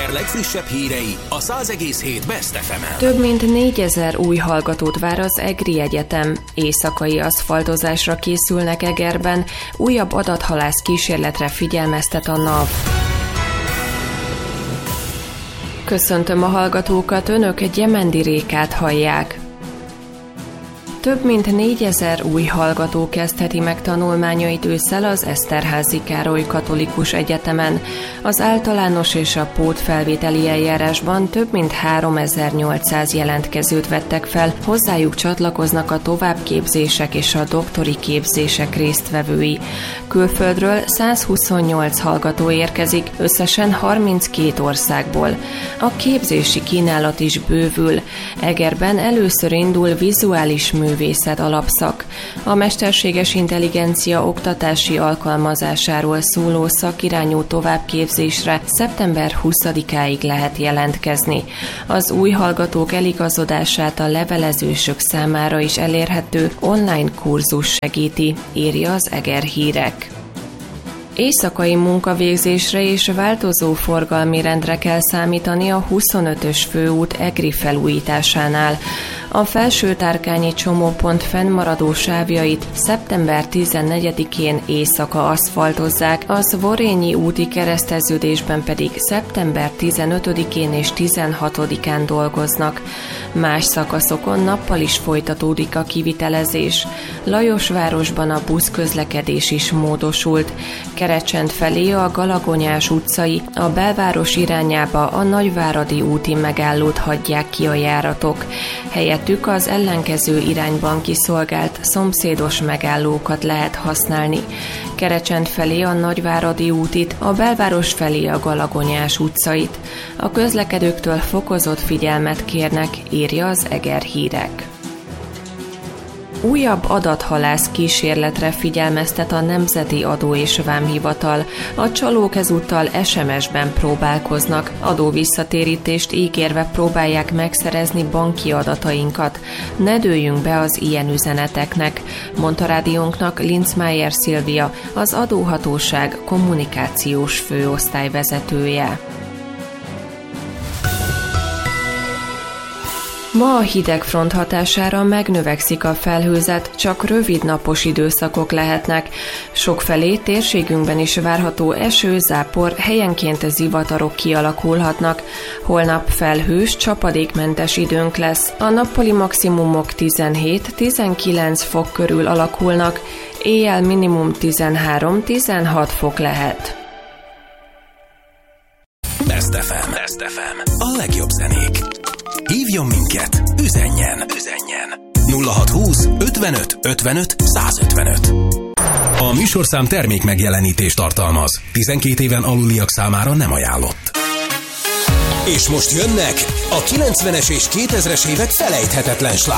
Eger legfrissebb hírei a 100,7 Best FM-en. Több mint 4000 új hallgatót vár az Egri Egyetem. Éjszakai aszfaltozásra készülnek Egerben, újabb adathalász kísérletre figyelmeztet a NAV. Köszöntöm a hallgatókat, önök Gyemendi Rékát hallják. Több mint 4000 új hallgató kezdheti meg tanulmányait ősszel az Eszterházy Károly Katolikus Egyetemen. Az általános és a pótfelvételi eljárásban több mint 3800 jelentkezőt vettek fel, hozzájuk csatlakoznak a továbbképzések és a doktori képzések résztvevői. Külföldről 128 hallgató érkezik, összesen 32 országból. A képzési kínálat is bővül. Egerben először indul vizuális művészet alapszak. A mesterséges intelligencia oktatási alkalmazásáról szóló szakirányú továbbképzésre szeptember 20-áig lehet jelentkezni. Az új hallgatók eligazodását a levelezősök számára is elérhető online kurzus segíti, írja az Eger Hírek. Éjszakai munkavégzésre és változó forgalmi rendre kell számítani a 25-ös főút egri felújításánál. A Felső-Tárkányi csomópont fennmaradó sávjait szeptember 14-én éjszaka aszfaltozzák, a Zvorényi úti kereszteződésben pedig szeptember 15-én és 16-án dolgoznak. Más szakaszokon nappal is folytatódik a kivitelezés. Lajosvárosban a buszközlekedés is módosult. Kerecsend felé a Galagonyás utcai, a belváros irányába a Nagyváradi úti megállót hagyják ki a járatok. Helyettük az ellenkező irányban kiszolgált szomszédos megállókat lehet használni. Kerecsend felé a Nagyváradi útit, a belváros felé a Galagonyás utcait. A közlekedőktől fokozott figyelmet kérnek, írja az Eger Hírek. Újabb adathalász kísérletre figyelmeztet a Nemzeti Adó és Vámhivatal. A csalók ezúttal SMS-ben próbálkoznak, adóvisszatérítést ígérve próbálják megszerezni banki adatainkat. Ne dőljünk be az ilyen üzeneteknek, mondta rádiónknak Linzmeier Szilvia, az adóhatóság kommunikációs főosztályvezetője. Ma a hidegfront hatására megnövekszik a felhőzet, csak rövid napos időszakok lehetnek. Sokfelé térségünkben is várható eső, zápor, helyenként zivatarok kialakulhatnak. Holnap felhős, csapadékmentes időnk lesz. A nappali maximumok 17-19 fok körül alakulnak, éjjel minimum 13-16 fok lehet. Best FM. Best FM. A legjobb zenék. Hívjon minket, üzenjen 0620 55 55 155. A műsorszám termék megjelenítést tartalmaz. 12 éven aluliak számára nem ajánlott. És most jönnek a 90-es és 2000-es évek felejthetetlen slágerei.